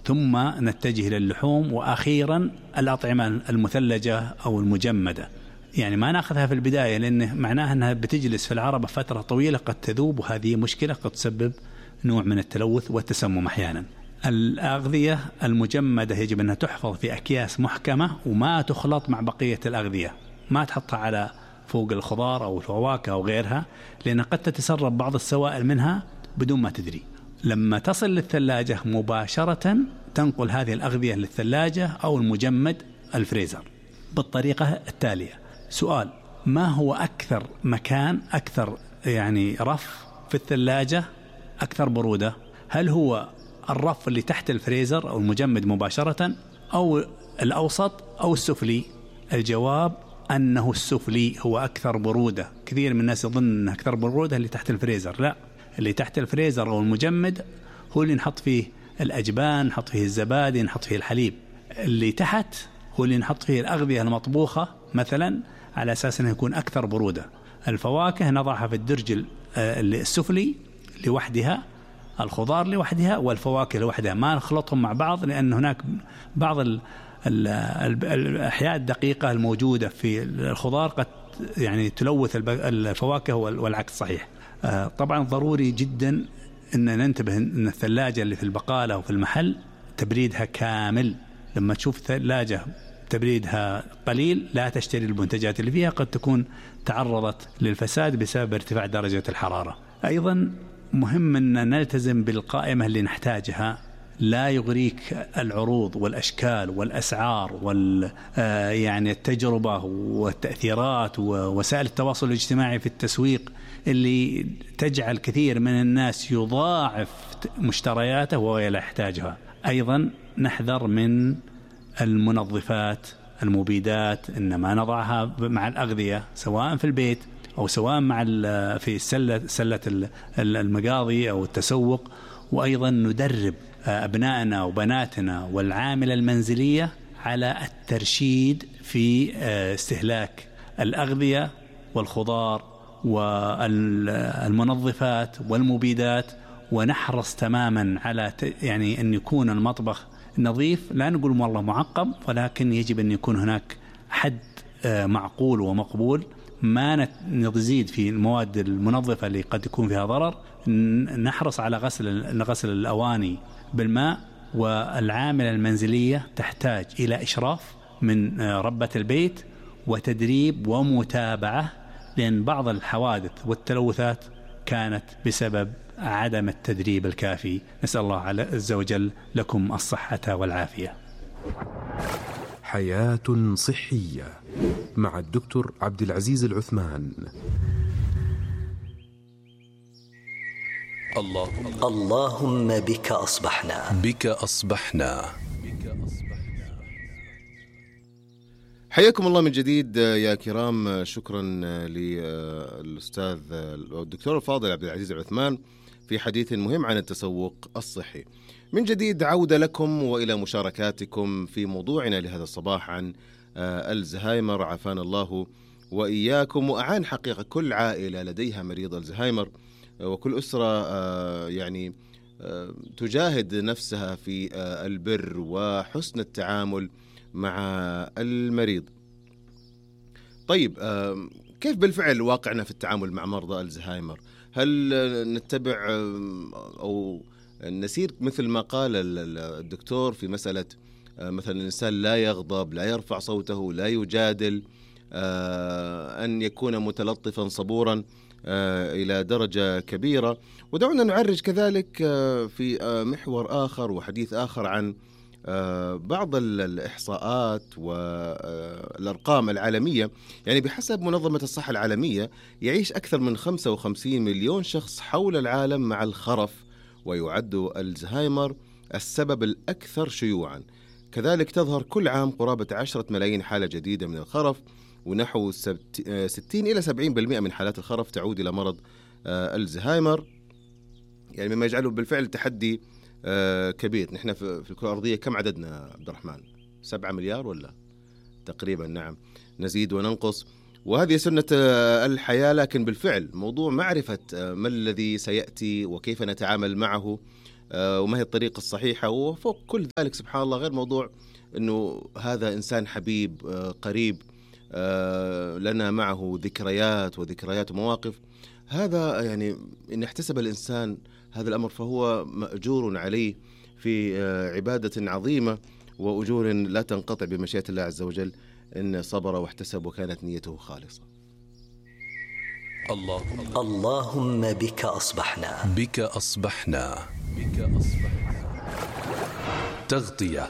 ثم نتجه للحوم، وأخيرا الأطعمة المثلجة أو المجمدة. يعني ما نأخذها في البداية لأنه معناها أنها بتجلس في العربة فترة طويلة قد تذوب، وهذه مشكلة قد تسبب نوع من التلوث والتسمم أحيانا. الأغذية المجمدة يجب أنها تحفظ في أكياس محكمة وما تخلط مع بقية الأغذية، ما تحطها على فوق الخضار أو الفواكه أو غيرها، لأن قد تتسرب بعض السوائل منها بدون ما تدري. لما تصل للثلاجة مباشرة تنقل هذه الأغذية للثلاجة أو المجمد الفريزر بالطريقة التالية. سؤال: ما هو أكثر مكان، أكثر يعني رف في الثلاجة أكثر برودة؟ هل هو الرف اللي تحت الفريزر أو المجمد مباشرة، أو الأوسط، أو السفلي؟ الجواب أنه السفلي هو أكثر برودة. كثير من الناس يظن أن أكثر برودة اللي تحت الفريزر، لا، اللي تحت الفريزر أو المجمد هو اللي نحط فيه الأجبان، نحط فيه الزبادي، نحط فيه الحليب. اللي تحت هو اللي نحط فيه الأغذية المطبوخة مثلا، على أساس أنه يكون أكثر برودة. الفواكه نضعها في الدرج السفلي لوحدها، الخضار لوحدها، والفواكه لوحدها، ما نخلطهم مع بعض، لأن هناك بعض الأحياء الدقيقة الموجودة في الخضار قد يعني تلوث الفواكه، والعكس صحيح. طبعا ضروري جدا أن ننتبه أن الثلاجة اللي في البقالة وفي المحل تبريدها كامل. لما تشوف ثلاجة تبريدها قليل لا تشتري المنتجات اللي فيها، قد تكون تعرضت للفساد بسبب ارتفاع درجة الحرارة. أيضا مهم أن نلتزم بالقائمة اللي نحتاجها، لا يغريك العروض والأشكال والأسعار يعني التجربة والتأثيرات ووسائل التواصل الاجتماعي في التسويق اللي تجعل كثير من الناس يضاعف مشترياته وهو لا يحتاجها. أيضا نحذر من المنظفات المبيدات، إنما نضعها مع الأغذية سواء في البيت أو سواء مع في سلة المقاضي أو التسوق. وأيضا ندرب أبنائنا وبناتنا والعاملة المنزلية على الترشيد في استهلاك الأغذية والخضار والمنظفات والمبيدات، ونحرص تماما على يعني أن يكون المطبخ نظيف. لا نقول والله معقم، ولكن يجب أن يكون هناك حد معقول ومقبول، ما نزيد في المواد المنظفة اللي قد يكون فيها ضرر. نحرص على غسل الأواني بالماء. والعاملة المنزلية تحتاج إلى إشراف من ربة البيت وتدريب ومتابعة، لأن بعض الحوادث والتلوثات كانت بسبب عدم التدريب الكافي. نسأل الله عز وجل لكم الصحة والعافية. حياة صحية مع الدكتور عبد العزيز العثمان. اللهم بك أصبحنا. حياكم الله من جديد يا كرام. شكرا للأستاذ الدكتور الفاضل عبد العزيز العثمان في حديث مهم عن التسوق الصحي. من جديد عودة لكم وإلى مشاركاتكم في موضوعنا لهذا الصباح عن الزهايمر، عافانا الله وإياكم. وأعان حقيقة كل عائلة لديها مريض الزهايمر، وكل أسرة يعني تجاهد نفسها في البر وحسن التعامل مع المريض. طيب، كيف بالفعل واقعنا في التعامل مع مرضى الزهايمر؟ هل نتبع أو نسير مثل ما قال الدكتور في مسألة مثلا الإنسان لا يغضب، لا يرفع صوته، لا يجادل، أن يكون متلطفا صبورا إلى درجة كبيرة؟ ودعونا نعرج كذلك في محور آخر وحديث آخر عن بعض الإحصاءات والأرقام العالمية. يعني بحسب منظمة الصحة العالمية يعيش أكثر من 55 مليون شخص حول العالم مع الخرف، ويعد الزهايمر السبب الأكثر شيوعا. كذلك تظهر كل عام قرابة 10 ملايين حالة جديدة من الخرف، ونحو 60 إلى 70% من حالات الخرف تعود إلى مرض الزهايمر، يعني مما يجعله بالفعل تحدي كبير. نحن في الكرة الأرضية كم عددنا عبد الرحمن؟ 7 مليار ولا تقريبا؟ نعم، نزيد وننقص، وهذه سنة الحياة. لكن بالفعل موضوع معرفة ما الذي سيأتي وكيف نتعامل معه وما هي الطريقة الصحيحة. وفوق كل ذلك سبحان الله غير موضوع أنه هذا إنسان حبيب قريب لنا معه ذكريات ومواقف، هذا يعني إن احتسب الإنسان هذا الأمر فهو مأجور عليه في عبادة عظيمة وأجور لا تنقطع بمشيئة الله عز وجل إن صبر واحتسب وكانت نيته خالصة. اللهم بك أصبحنا. تغطية.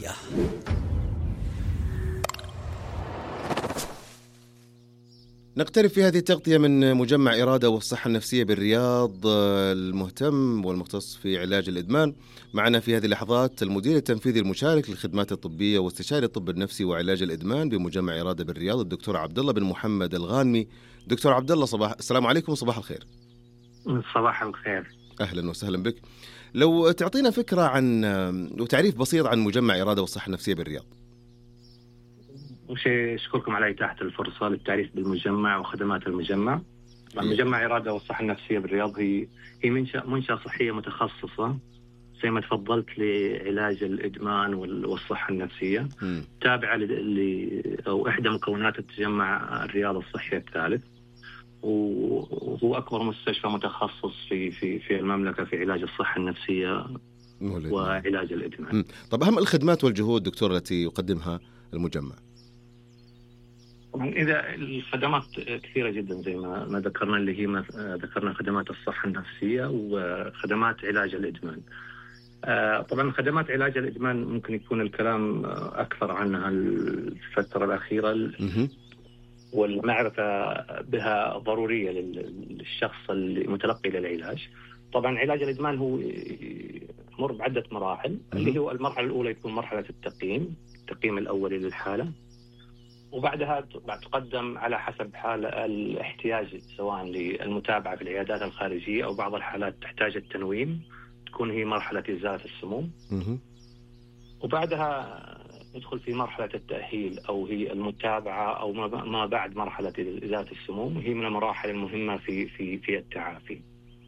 نقترب في هذه التغطية من مجمع إرادة والصحة النفسية بالرياض المهتم والمختص في علاج الإدمان. معنا في هذه اللحظات المدير التنفيذي المشارك للخدمات الطبية واستشاري الطب النفسي وعلاج الإدمان بمجمع إرادة بالرياض الدكتور عبد الله بن محمد الغانمي. دكتور عبد الله، السلام عليكم وصباح الخير. صباح الخير. أهلا وسهلا بك. لو تعطينا فكرة عن وتعريف بسيط عن مجمع إرادة والصحة النفسية بالرياض. أشكركم على إتاحة الفرصة للتعريف بالمجمع وخدمات المجمع. مجمع إرادة والصحة النفسية بالرياض هي منشأة صحية متخصصة زي ما تفضلت لعلاج الإدمان والصحة النفسية، تابعة أو إحدى مكونات التجمع الرياض الصحي الثالث، وهو أكبر مستشفى متخصص في المملكة في علاج الصحة النفسية وعلاج الإدمان. طب أهم الخدمات والجهود دكتور التي يقدمها المجمع؟ طبعا إذا الخدمات كثيرة جدا زي ما ذكرنا، اللي هي ذكرنا خدمات الصحة النفسية وخدمات علاج الإدمان. طبعا خدمات علاج الإدمان ممكن يكون الكلام أكثر عنها الفترة الأخيرة، والمعرفة بها ضرورية للشخص المتلقي للعلاج. طبعا علاج الإدمان هو يمر بعدة مراحل، اللي هو المرحلة الأولى يكون مرحلة التقييم الأولي للحالة، وبعدها تقدم على حسب حال الاحتياج سواء للمتابعة في العيادات الخارجية أو بعض الحالات تحتاج التنويم، تكون هي مرحلة إزالة السموم. وبعدها ندخل في مرحلة التأهيل أو هي المتابعة أو ما بعد مرحلة إزالة السموم، وهي من المراحل المهمة في التعافي.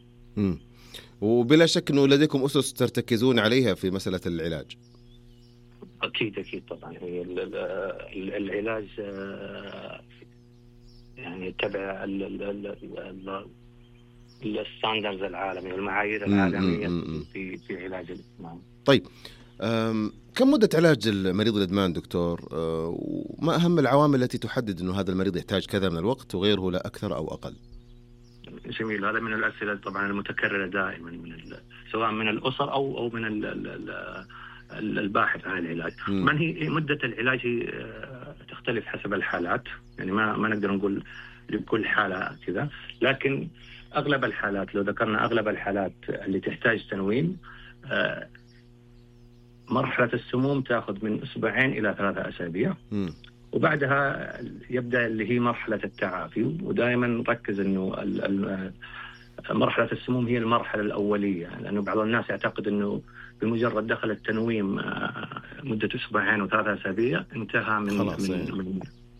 وبلا شك أنه لديكم أسس ترتكزون عليها في مسألة العلاج. أكيد طبعا. هي العلاج يعني تبع الستاندرز العالمي والمعايير العالمية في علاج الإدمان. طيب كم مدة علاج المريض الإدمان دكتور؟ وما أهم العوامل التي تحدد أنه هذا المريض يحتاج كذا من الوقت وغيره لا أكثر أو أقل؟ جميل. هذا من الأسئلة طبعا المتكررة دائما سواء من الأسر أو من الباحث عن العلاج. من هي مدة العلاج هي تختلف حسب الحالات، يعني ما نقدر نقول لكل حالة كذا، لكن أغلب الحالات لو ذكرنا أغلب الحالات اللي تحتاج تنويم، مرحلة السموم تأخذ من 2 إلى 3 أسابيع. وبعدها يبدأ اللي هي مرحلة التعافي، ودائما نركز أنه مرحلة السموم هي المرحلة الأولية، لأنه بعض الناس يعتقد أنه بمجرد دخل التنويم مدة 2 و3 أسابيع انتهى من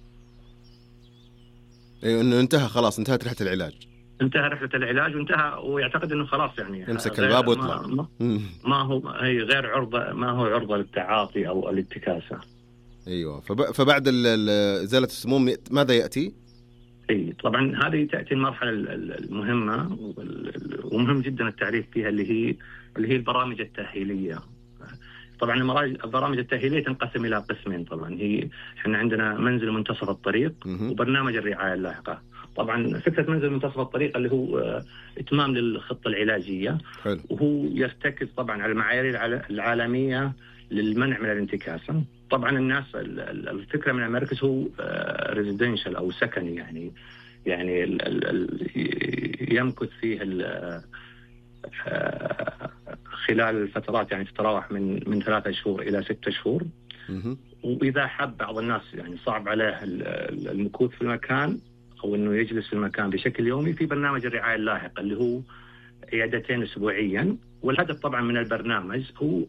إنه انتهى خلاص، انتهت رحلة العلاج. انتهى رحلة العلاج وانتهى، ويعتقد أنه خلاص يعني يمسك الباب ويطلع. هي غير عرضة، ما هو عرضة للتعاطي أو الاتكاسة. أيوة. فبعد إزالة السموم ماذا يأتي؟ طبعا هذه تأتي المرحلة المهمة ومهم جدا التعريف فيها، اللي هي البرامج التأهيلية. طبعا البرامج التأهيلية تنقسم إلى قسمين. طبعا احنا عندنا منزل منتصف الطريق وبرنامج الرعاية اللاحقة. طبعا فكرة منزل منتصف الطريق اللي هو إتمام للخطة العلاجية. حلو. وهو يرتكز طبعا على المعايير العالمية للمنع من الانتكاسة. طبعا الناس الفكرة من المركز هو ريزيدنشال أو سكني، يعني يمكث فيه خلال الفترات، يعني تتراوح من 3 شهور إلى 6 شهور. وإذا حب بعض الناس يعني صعب عليه المكوث في المكان أو إنه يجلس في المكان بشكل يومي، في برنامج الرعاية اللاحقة اللي هو 2 عيادتين أسبوعيا. والهدف طبعا من البرنامج هو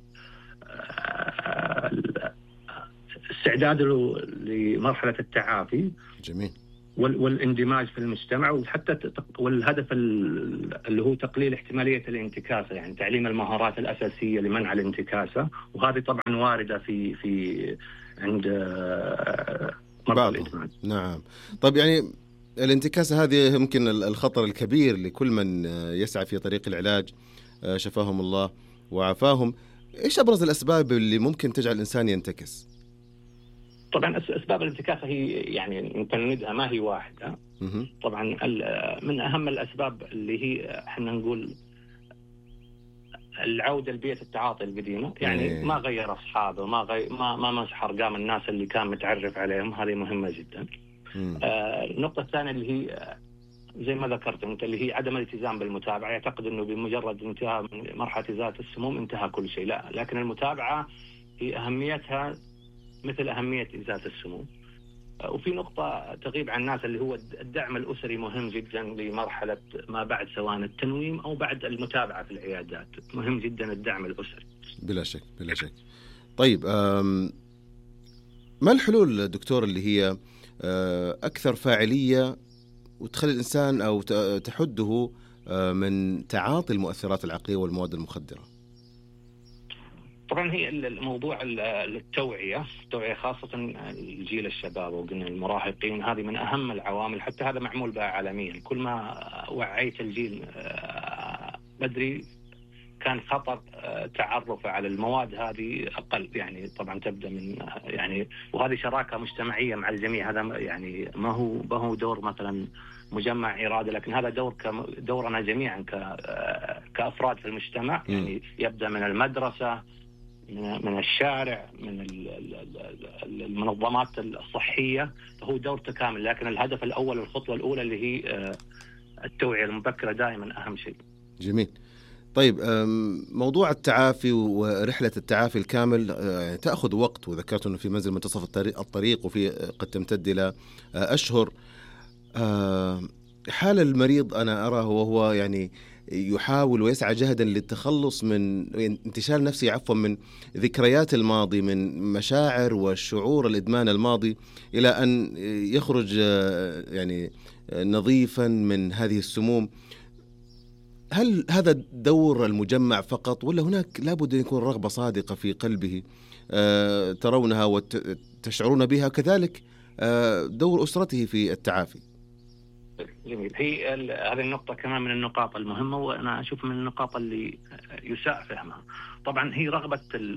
استعداده لمرحلة التعافي. جميل. والاندماج في المجتمع، وحتى والهدف اللي هو تقليل احتمالية الانتكاسة، يعني تعليم المهارات الأساسية لمنع الانتكاسة. وهذه طبعا واردة في عند مرضى الإدمان. نعم. طيب يعني الانتكاسة هذه يمكن الخطر الكبير لكل من يسعى في طريق العلاج، شفاهم الله وعافاهم. إيش أبرز الأسباب اللي ممكن تجعل الإنسان ينتكس؟ طبعا أسباب الانتكاسة هي يعني نفندها ما هي واحدة. طبعا من أهم الأسباب اللي هي احنا نقول العودة لبيئة التعاطي القديمة، يعني ما غير أصحابه، ما مسح أرقام الناس اللي كان متعرف عليهم، هذه مهمة جدا. النقطة الثانية اللي هي زي ما ذكرت أنت، اللي هي عدم الالتزام بالمتابعة. يعتقد أنه بمجرد انتهاء من مرحلة إزالة السموم انتهى كل شيء، لا، لكن المتابعة هي أهميتها مثل أهمية إزالة السموم. وفي نقطة تغيب عن الناس اللي هو الدعم الأسري مهم جدا لمرحلة ما بعد، سواء التنويم أو بعد المتابعة في العيادات. مهم جدا الدعم الأسري. بلا شك بلا شك. طيب ما الحلول دكتور اللي هي أكثر فاعلية وتخلي الإنسان أو تحده من تعاطي المؤثرات العقلية والمواد المخدرة؟ طبعا هي الموضوع التوعية خاصة الجيل الشباب وقلنا المراهقين، هذه من أهم العوامل. حتى هذا معمول بها عالميا. كل ما وعيت الجيل بدري كان خطر تعرفه على المواد هذه أقل. يعني طبعا تبدأ من يعني، وهذه شراكة مجتمعية مع الجميع. هذا يعني ما هو دور مثلا مجمع إرادة، لكن هذا دورنا جميعا كأفراد في المجتمع. يعني يبدأ من المدرسة، من الشارع، من المنظمات الصحية. فهو دور تكامل، لكن الهدف الأول، الخطوة الأولى اللي هي التوعية المبكرة دائما أهم شيء. جميل. طيب موضوع التعافي ورحلة التعافي الكامل تأخذ وقت، وذكرت أنه في منزل منتصف الطريق، وفي قد تمتد إلى أشهر. حال المريض أنا أراه وهو يعني يحاول ويسعى جهدا للتخلص من انتشال نفسه من ذكريات الماضي، من مشاعر وشعور الإدمان الماضي، إلى أن يخرج يعني نظيفا من هذه السموم. هل هذا دور المجمع فقط، ولا هناك لابد أن يكون رغبة صادقة في قلبه ترونها وتشعرون بها، كذلك دور أسرته في التعافي؟ جميل. هي هذه النقطة كمان من النقاط المهمة، وأنا أشوف من النقاط اللي يساء فهمها. طبعا هي رغبة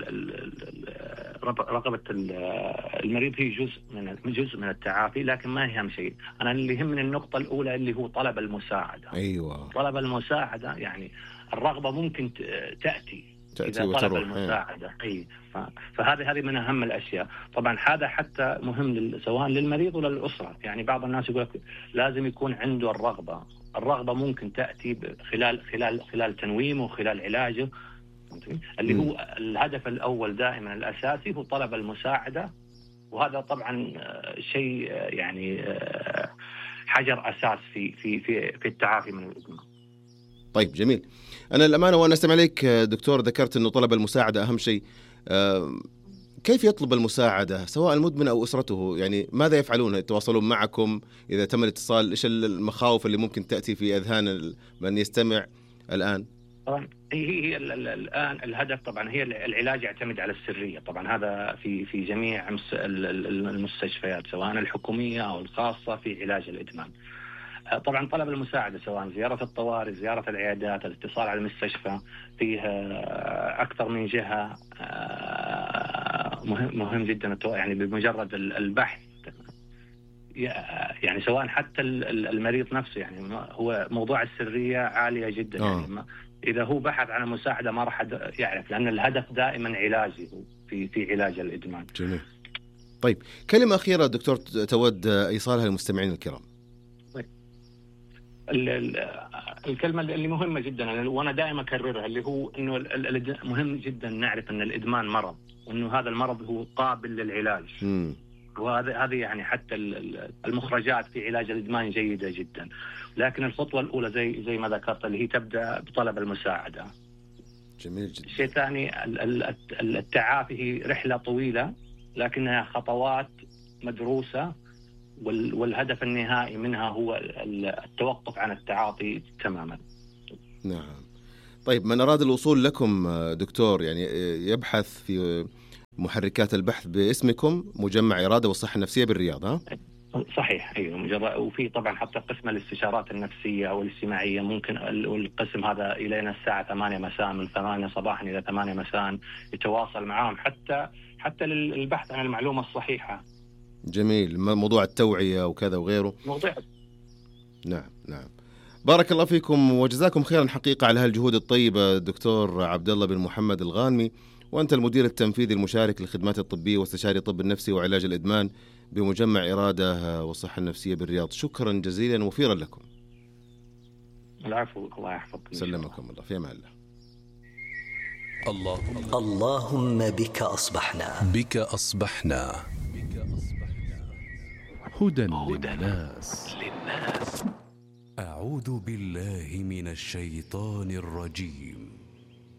المريض هي جزء من التعافي، لكن ما هي أهم شيء. أنا اللي يهمني النقطة الأولى اللي هو طلب المساعدة. أيوة. طلب المساعدة، يعني الرغبة ممكن تأتي إذا طلب المساعدة. فهذه من أهم الأشياء. طبعا هذا حتى مهم سواء للمريض ولا للأسرة. يعني بعض الناس يقول لك لازم يكون عنده الرغبة ممكن تأتي خلال تنويمه وخلال علاجه، اللي هو الهدف الأول دائما الأساسي هو طلب المساعدة. وهذا طبعا شيء يعني حجر أساس في التعافي من الإدمان. طيب جميل. أنا الأمانة وأنا أستمع عليك دكتور ذكرت أنه طلب المساعدة أهم شيء. كيف يطلب المساعدة سواء المدمن أو أسرته؟ يعني ماذا يفعلون؟ يتواصلون معكم إذا تم الاتصال؟ إيش المخاوف اللي ممكن تأتي في أذهان من يستمع الآن؟ طبعا هي الآن الهدف طبعا هي العلاج يعتمد على السرية. طبعا هذا في جميع المستشفيات سواء الحكومية أو الخاصة في علاج الإدمان. طبعا طلب المساعدة سواء زيارة الطوارئ، زيارة العيادات، الاتصال على المستشفى، فيها أكثر من جهة. مهم جدا يعني بمجرد البحث، يعني سواء حتى المريض نفسه، يعني هو موضوع السرية عالية جدا. يعني إذا هو بحث عن مساعدة ما راح يعرف، لأن الهدف دائما علاجي في علاج الإدمان. جميل. طيب كلمة أخيرة دكتور تود إيصالها للمستمعين الكرام. الكلمة اللي مهمة جدا وأنا دائما أكررها، اللي هو إنه مهم جدا نعرف أن الإدمان مرض، وإنه هذا المرض هو قابل للعلاج. وهذه يعني حتى المخرجات في علاج الإدمان جيدة جدا. لكن الخطوة الأولى زي ما ذكرت اللي هي تبدأ بطلب المساعدة. جميل جدا. الشيء الثاني التعافي هي رحلة طويلة، لكنها خطوات مدروسة والهدف النهائي منها هو التوقف عن التعاطي تماما. نعم. طيب من أراد الوصول لكم دكتور يعني يبحث في محركات البحث باسمكم مجمع إرادة والصحة النفسية بالرياض، ها؟ صحيح، أيوة. وفي طبعا حتى قسم الاستشارات النفسية أو الاجتماعية، ممكن القسم هذا إلينا الساعة 8 مساء، من 8 صباحا إلى 8 مساء، يتواصل معهم حتى للبحث عن المعلومة الصحيحة. جميل. موضوع التوعية وكذا وغيره. نعم. بارك الله فيكم وجزاكم خيرا حقيقة على هالجهود الطيبة دكتور عبد الله بن محمد الغانمي، وأنت المدير التنفيذي المشارك للخدمات الطبية واستشاري الطب النفسي وعلاج الإدمان بمجمع إرادة والصحة النفسية بالرياض. شكرا جزيلا وفيرا لكم. العفو، الله يحفظكم. سلمكم الله، في أمان الله. اللهم بك أصبحنا هدى للناس. أعوذ بالله من الشيطان الرجيم.